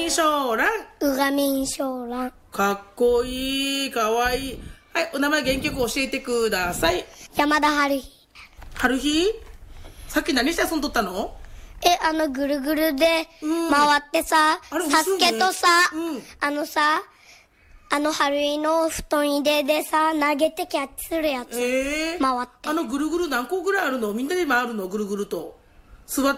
みんしょうらん。 うがみんしょうらん。 かっこいい、かわいい。はい、お名前原曲教えてください。 山田春日。 春日さっき何して遊んどったの？ ぐるぐるで回ってさ、サスケとさ、春日の布団入れでさ、投げてキャッチするやつ。回って。 ぐるぐる何個ぐらいあるの？みんなで回るの？ぐるぐると。座って